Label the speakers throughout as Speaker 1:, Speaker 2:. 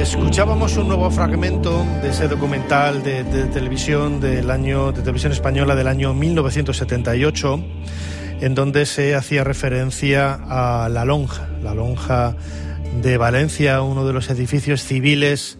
Speaker 1: Escuchábamos un nuevo fragmento de ese documental de televisión de televisión española del año 1978, en donde se hacía referencia a la lonja de Valencia, uno de los edificios civiles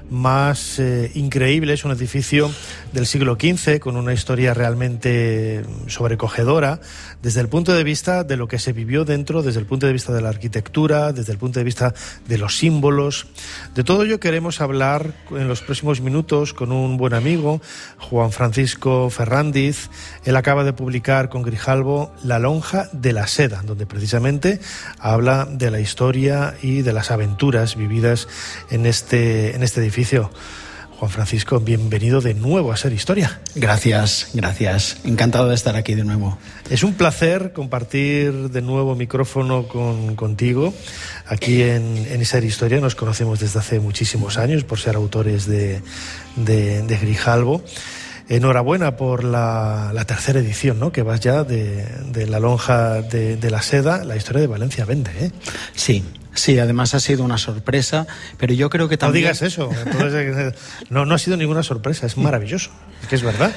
Speaker 1: más increíbles, un edificio del siglo XV con una historia realmente sobrecogedora desde el punto de vista de lo que se vivió dentro, desde el punto de vista de la arquitectura, desde el punto de vista de los símbolos. De todo ello queremos hablar en los próximos minutos con un buen amigo, Juan Francisco Ferrandiz. Él acaba de publicar con Grijalbo La lonja de la seda, donde precisamente habla de la historia y de las aventuras vividas en este edificio. Juan Francisco, bienvenido de nuevo a Ser Historia.
Speaker 2: Gracias. Encantado de estar aquí de nuevo.
Speaker 1: Es un placer compartir de nuevo micrófono contigo aquí en Ser Historia. Nos conocemos desde hace muchísimos años por ser autores de Grijalbo. Enhorabuena por la tercera edición, ¿no? Que vas ya de La lonja de la seda. La historia de Valencia vende, ¿eh?
Speaker 2: Sí, además ha sido una sorpresa, pero yo creo que también...
Speaker 1: No digas eso, entonces, no ha sido ninguna sorpresa, es maravilloso, es que es verdad.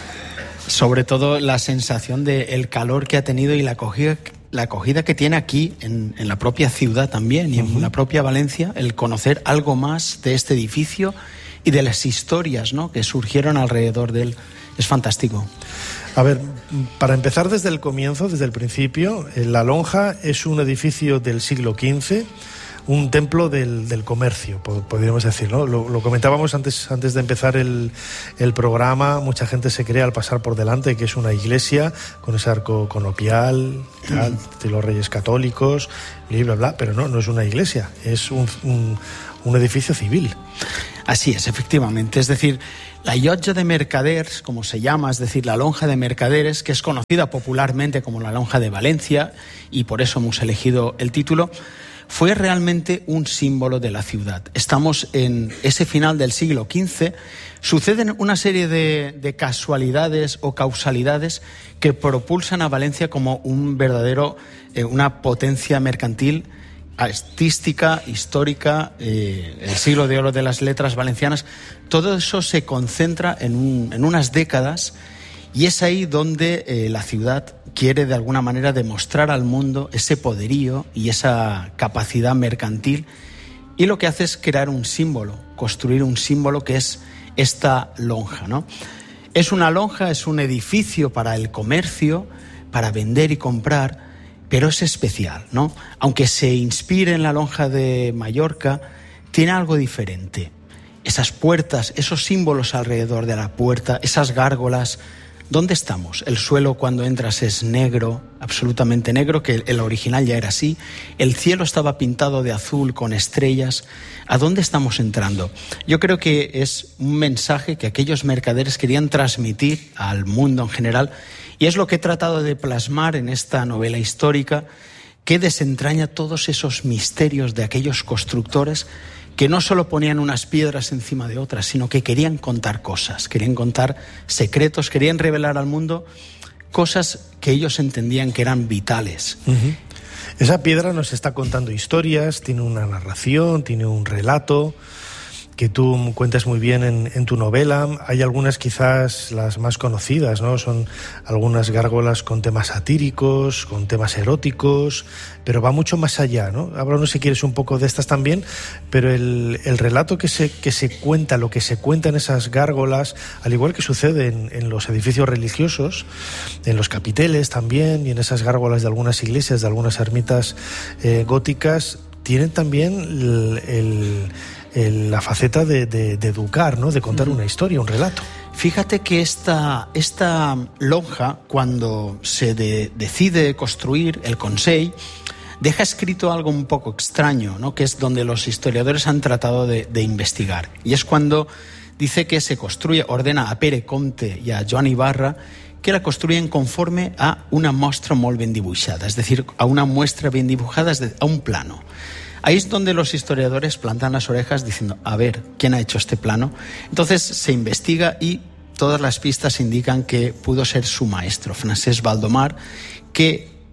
Speaker 2: Sobre todo la sensación del calor que ha tenido y la acogida que tiene aquí en la propia ciudad también y en la propia Valencia, el conocer algo más de este edificio y de las historias, ¿no?, que surgieron alrededor de él. Es fantástico.
Speaker 1: A ver, para empezar desde el comienzo, desde el principio, La lonja es un edificio del siglo XV, un templo del comercio, podríamos decir, ¿no? Lo comentábamos antes de empezar el programa. Mucha gente se cree al pasar por delante que es una iglesia con ese arco conopial, de los reyes católicos, bla, bla, pero no es una iglesia, es un edificio civil.
Speaker 2: Así es, efectivamente. Es decir, la llotja de mercaders, como se llama, es decir, la lonja de mercaderes, que es conocida popularmente como la lonja de Valencia, y por eso hemos elegido el título, fue realmente un símbolo de la ciudad. Estamos en ese final del siglo XV. Suceden una serie de casualidades o causalidades que propulsan a Valencia como una potencia mercantil, artística, histórica, el siglo de oro de las letras valencianas. Todo eso se concentra en unas décadas, y es ahí donde la ciudad quiere de alguna manera demostrar al mundo ese poderío y esa capacidad mercantil, y lo que hace es crear un símbolo, construir un símbolo que es esta lonja, ¿no? Es una lonja, es un edificio para el comercio, para vender y comprar, pero es especial, ¿no? Aunque se inspire en la lonja de Mallorca, tiene algo diferente. Esas puertas, esos símbolos alrededor de la puerta, esas gárgolas. ¿Dónde estamos? El suelo cuando entras es negro, absolutamente negro, que el original ya era así. El cielo estaba pintado de azul con estrellas. ¿A dónde estamos entrando? Yo creo que es un mensaje que aquellos mercaderes querían transmitir al mundo en general, y es lo que he tratado de plasmar en esta novela histórica, que desentraña todos esos misterios de aquellos constructores que no solo ponían unas piedras encima de otras, sino que querían contar cosas, querían contar secretos, querían revelar al mundo cosas que ellos entendían que eran vitales.
Speaker 1: Esa piedra nos está contando historias, tiene una narración, tiene un relato que tú cuentas muy bien en tu novela. Hay algunas, quizás las más conocidas, ¿no? Son algunas gárgolas con temas satíricos, con temas eróticos, pero va mucho más allá, ¿no? Háblanos, si quieres, un poco de estas también, pero el relato que se cuenta, lo que se cuenta en esas gárgolas, al igual que sucede en los edificios religiosos, en los capiteles también, y en esas gárgolas de algunas iglesias, de algunas ermitas góticas, tienen también la faceta de educar, ¿no? De contar una historia, un relato.
Speaker 2: Fíjate que esta lonja, cuando se decide construir, el Consell deja escrito algo un poco extraño, ¿no?, que es donde los historiadores han tratado de investigar. Y es cuando dice que se construye, ordena a Pere Comte y a Joan Ibarra que la construyen conforme a una mostra molt ben dibuixada, es decir, a una muestra bien dibujada, a un plano. Ahí es donde los historiadores plantan las orejas diciendo, a ver, ¿quién ha hecho este plano? Entonces se investiga y todas las pistas indican que pudo ser su maestro, Francesc Baldomar, que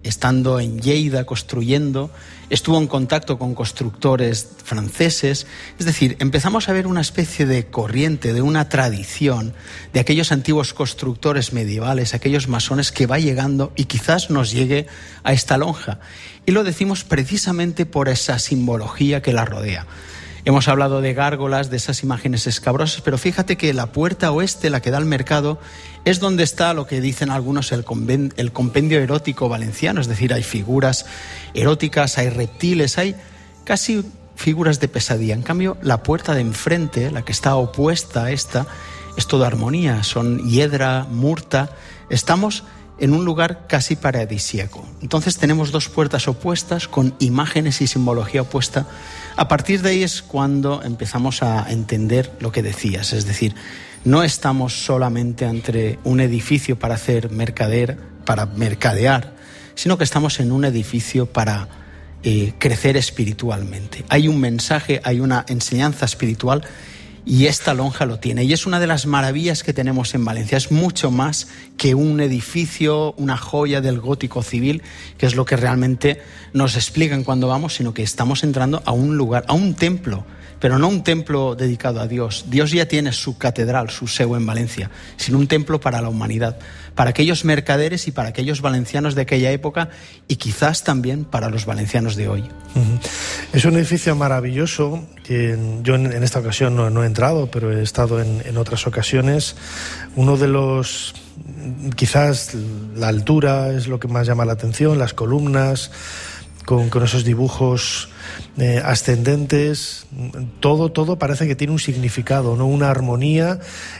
Speaker 2: estando en Lleida construyendo, estuvo en contacto con constructores franceses. Es decir, empezamos a ver una especie de corriente, de una tradición de aquellos antiguos constructores medievales, aquellos masones, que va llegando y quizás nos llegue a esta lonja. Y lo decimos precisamente por esa simbología que la rodea. Hemos hablado de gárgolas, de esas imágenes escabrosas, pero fíjate que la puerta oeste, la que da al mercado, es donde está lo que dicen algunos el compendio erótico valenciano. Es decir, hay figuras eróticas, hay reptiles, hay casi figuras de pesadilla. En cambio, la puerta de enfrente, la que está opuesta a esta, es toda armonía. Son hiedra, murta. Estamos en un lugar casi paradisíaco. Entonces tenemos dos puertas opuestas con imágenes y simbología opuesta. A partir de ahí es cuando empezamos a entender lo que decías, es decir, no estamos solamente ante un edificio para mercadear, sino que estamos en un edificio para crecer espiritualmente. Hay un mensaje, hay una enseñanza espiritual, y esta lonja lo tiene. Y es una de las maravillas que tenemos en Valencia. Es mucho más que un edificio, una joya del gótico civil, que es lo que realmente nos explican cuando vamos, sino que estamos entrando a un lugar, a un templo, pero no un templo dedicado a Dios. Dios ya tiene su catedral, su seu en Valencia, sino un templo para la humanidad, para aquellos mercaderes y para aquellos valencianos de aquella época, y quizás también para los valencianos de hoy.
Speaker 1: Es un edificio maravilloso que yo en esta ocasión no he entrado, pero he estado en otras ocasiones. Uno de los, quizás la altura es lo que más llama la atención, las columnas con esos dibujos ascendentes, todo parece que tiene un significado, ¿no? Una armonía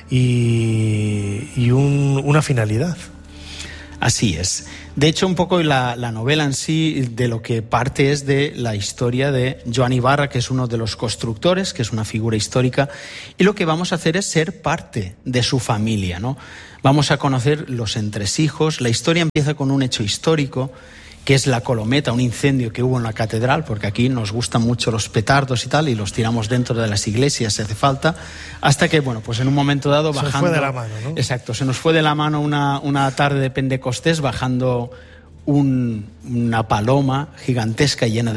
Speaker 1: y una finalidad.
Speaker 2: Así es. De hecho, un poco la novela en sí, de lo que parte es de la historia de Joan Ibarra, que es uno de los constructores, que es una figura histórica, y lo que vamos a hacer es ser parte de su familia, ¿no? Vamos a conocer los entresijos. La historia empieza con un hecho histórico, que es la Colometa, un incendio que hubo en la catedral, porque aquí nos gustan mucho los petardos y tal, y los tiramos dentro de las iglesias si hace falta, hasta que, bueno, pues en un momento dado bajando... Se
Speaker 1: fue de la mano, ¿no?
Speaker 2: Exacto, se nos fue de la mano una tarde de Pentecostés, bajando una paloma gigantesca llena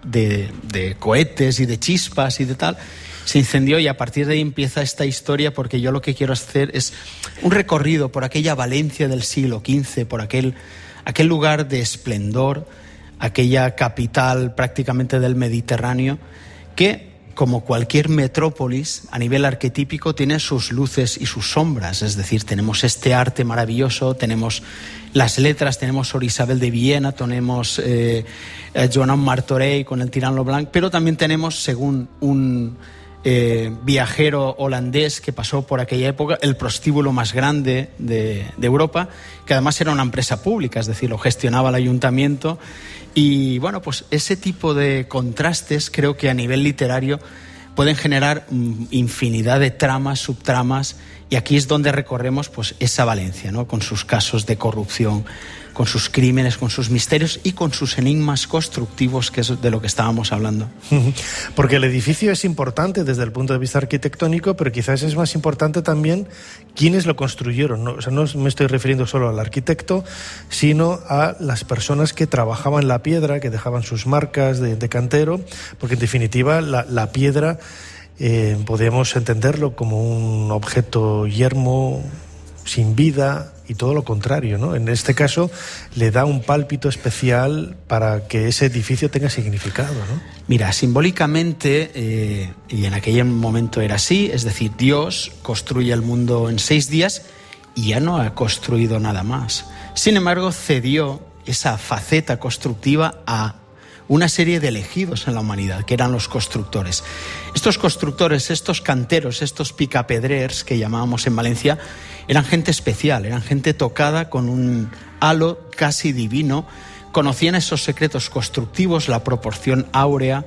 Speaker 2: de cohetes y de chispas y de tal. Se incendió, y a partir de ahí empieza esta historia, porque yo lo que quiero hacer es un recorrido por aquella Valencia del siglo XV, por aquel lugar de esplendor, aquella capital prácticamente del Mediterráneo, que, como cualquier metrópolis, a nivel arquetípico, tiene sus luces y sus sombras. Es decir, tenemos este arte maravilloso, tenemos las letras, tenemos Sor Isabel de Viena, tenemos Joan Martorell con el Tirant lo Blanc, pero también tenemos, según un viajero holandés que pasó por aquella época, el prostíbulo más grande de Europa, que además era una empresa pública, es decir, lo gestionaba el ayuntamiento. Y bueno, pues ese tipo de contrastes creo que a nivel literario pueden generar infinidad de tramas, subtramas, y aquí es donde recorremos pues esa Valencia, ¿no? Con sus casos de corrupción, con sus crímenes, con sus misterios y con sus enigmas constructivos, que es de lo que estábamos hablando.
Speaker 1: Porque el edificio es importante desde el punto de vista arquitectónico, pero quizás es más importante también quiénes lo construyeron, ¿no? O sea, no me estoy refiriendo solo al arquitecto, sino a las personas que trabajaban la piedra, que dejaban sus marcas de cantero, porque en definitiva la piedra podemos entenderlo como un objeto yermo, sin vida, y todo lo contrario, ¿no? En este caso le da un pálpito especial para que ese edificio tenga significado, ¿no?
Speaker 2: Mira, simbólicamente, y en aquel momento era así, es decir, Dios construye el mundo en 6 días y ya no ha construido nada más. Sin embargo, cedió esa faceta constructiva a una serie de elegidos en la humanidad, que eran los constructores. Estos constructores, estos canteros, estos picapedrers que llamábamos en Valencia, eran gente especial, eran gente tocada con un halo casi divino, conocían esos secretos constructivos, la proporción áurea,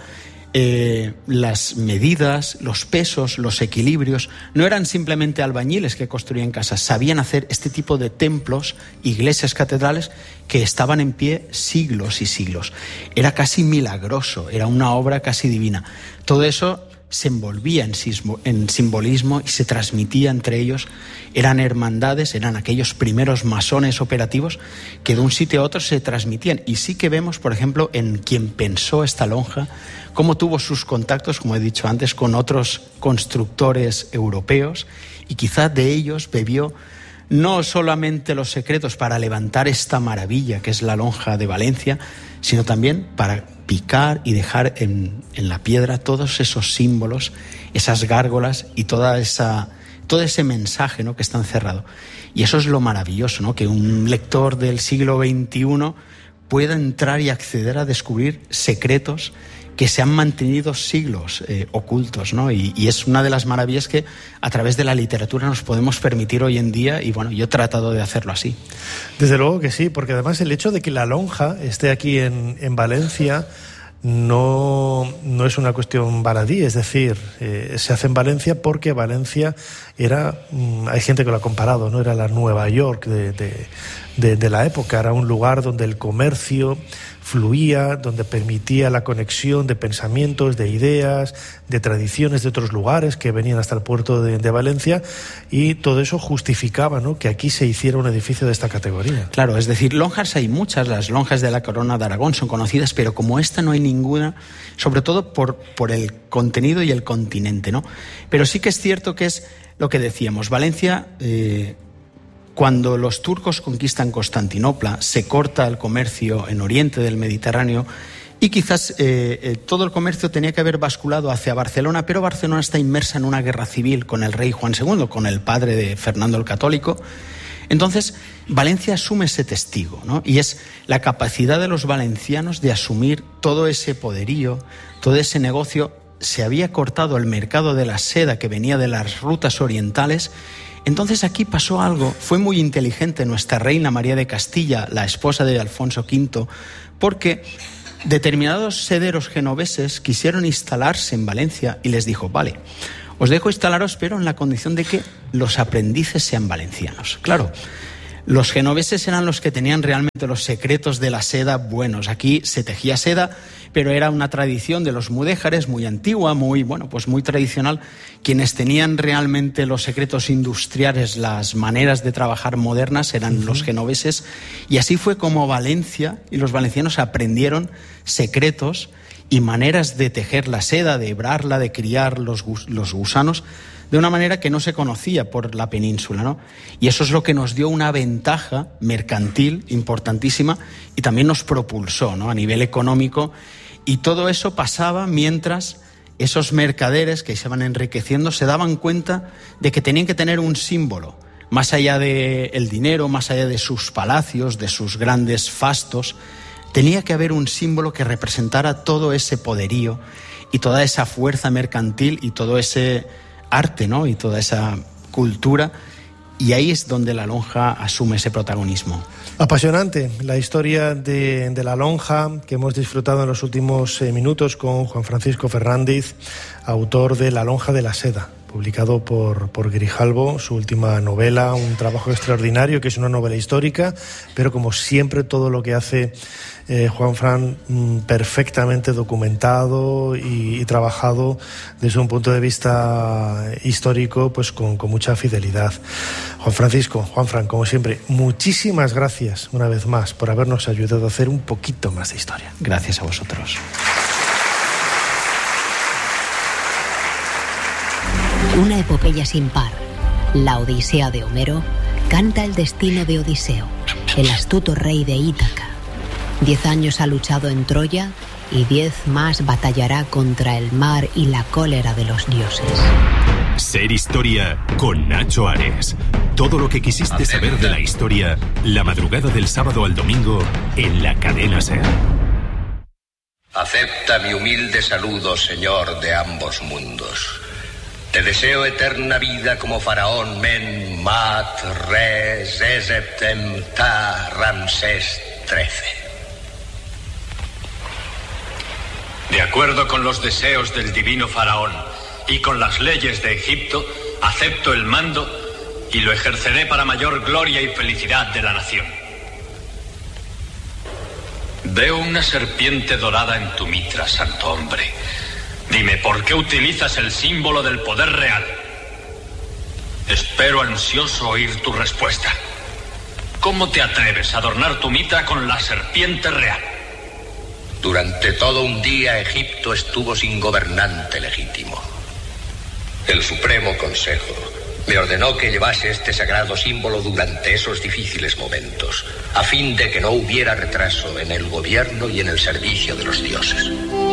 Speaker 2: las medidas, los pesos, los equilibrios. No eran simplemente albañiles que construían casas, sabían hacer este tipo de templos, iglesias, catedrales que estaban en pie siglos y siglos. Era casi milagroso, era una obra casi divina. Todo eso se envolvía en simbolismo y se transmitía entre ellos. Eran hermandades, eran aquellos primeros masones operativos que de un sitio a otro se transmitían. Y sí que vemos, por ejemplo, en quien pensó esta lonja, cómo tuvo sus contactos, como he dicho antes, con otros constructores europeos, y quizá de ellos bebió no solamente los secretos para levantar esta maravilla que es la lonja de Valencia, sino también para picar y dejar en la piedra todos esos símbolos, esas gárgolas y todo ese mensaje, ¿no?, que está encerrado. Y eso es lo maravilloso, ¿no?, que un lector del siglo XXI pueda entrar y acceder a descubrir secretos que se han mantenido siglos ocultos, ¿no? Y es una de las maravillas que a través de la literatura nos podemos permitir hoy en día, y bueno, yo he tratado de hacerlo así.
Speaker 1: Desde luego que sí, porque además el hecho de que la lonja esté aquí en Valencia no es una cuestión baladí, es decir, se hace en Valencia porque Valencia era, hay gente que lo ha comparado, ¿no?, era la Nueva York de la época, era un lugar donde el comercio fluía, donde permitía la conexión de pensamientos, de ideas, de tradiciones de otros lugares que venían hasta el puerto de Valencia, y todo eso justificaba, ¿no?, que aquí se hiciera un edificio de esta categoría.
Speaker 2: Claro, es decir, lonjas hay muchas, las lonjas de la Corona de Aragón son conocidas, pero como esta no hay ninguna, sobre todo por el contenido y el continente, ¿no? Pero sí que es cierto que es lo que decíamos, Valencia, cuando los turcos conquistan Constantinopla, se corta el comercio en Oriente del Mediterráneo, y quizás todo el comercio tenía que haber basculado hacia Barcelona, pero Barcelona está inmersa en una guerra civil con el rey Juan II, con el padre de Fernando el Católico. Entonces, Valencia asume ese testigo, ¿no? Y es la capacidad de los valencianos de asumir todo ese poderío, todo ese negocio. Se había cortado el mercado de la seda que venía de las rutas orientales. Entonces aquí pasó algo, fue muy inteligente nuestra reina María de Castilla, la esposa de Alfonso V, porque determinados sederos genoveses quisieron instalarse en Valencia y les dijo, vale, os dejo instalaros, pero en la condición de que los aprendices sean valencianos. Claro, los genoveses eran los que tenían realmente los secretos de la seda buenos. Aquí se tejía seda, pero era una tradición de los mudéjares muy antigua, muy tradicional. Quienes tenían realmente los secretos industriales, las maneras de trabajar modernas, eran los genoveses. Y así fue como Valencia y los valencianos aprendieron secretos y maneras de tejer la seda, de hebrarla, de criar los gusanos, de una manera que no se conocía por la península, ¿no? Y eso es lo que nos dio una ventaja mercantil importantísima y también nos propulsó, ¿no?, a nivel económico. Y todo eso pasaba mientras esos mercaderes que se iban enriqueciendo se daban cuenta de que tenían que tener un símbolo, más allá del dinero, más allá de sus palacios, de sus grandes fastos. Tenía que haber un símbolo que representara todo ese poderío y toda esa fuerza mercantil y todo ese arte, ¿no?, y toda esa cultura, y ahí es donde la lonja asume ese protagonismo.
Speaker 1: Apasionante la historia de la lonja que hemos disfrutado en los últimos minutos con Juan Francisco Ferrándiz, autor de La lonja de la seda, publicado por Grijalbo, su última novela, un trabajo extraordinario que es una novela histórica, pero como siempre todo lo que hace Juan Fran perfectamente documentado y trabajado desde un punto de vista histórico, pues con mucha fidelidad. Juan Fran, como siempre, muchísimas gracias una vez más por habernos ayudado a hacer un poquito más de historia.
Speaker 2: Gracias a vosotros.
Speaker 3: Una epopeya sin par, la Odisea de Homero, canta el destino de Odiseo, el astuto rey de Ítaca. 10 años ha luchado en Troya y 10 más batallará contra el mar y la cólera de los dioses.
Speaker 4: Ser Historia con Nacho Ares. Todo lo que quisiste saber de la historia, la madrugada del sábado al domingo en la cadena SER.
Speaker 5: Acepta mi humilde saludo, señor de ambos mundos. Te deseo eterna vida como faraón Men, Mat, Re, Zezeptem, Ta, Ramsés XIII.
Speaker 6: De acuerdo con los deseos del divino faraón y con las leyes de Egipto, acepto el mando y lo ejerceré para mayor gloria y felicidad de la nación. Veo una serpiente dorada en tu mitra, santo hombre. Dime, ¿por qué utilizas el símbolo del poder real? Espero ansioso oír tu respuesta. ¿Cómo te atreves a adornar tu mitra con la serpiente real?
Speaker 5: Durante todo un día Egipto estuvo sin gobernante legítimo. El Supremo Consejo me ordenó que llevase este sagrado símbolo durante esos difíciles momentos, a fin de que no hubiera retraso en el gobierno y en el servicio de los dioses.